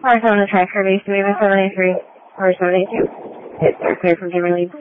Park on the track for base, we have 783 or 782. It's clear from Kimberly.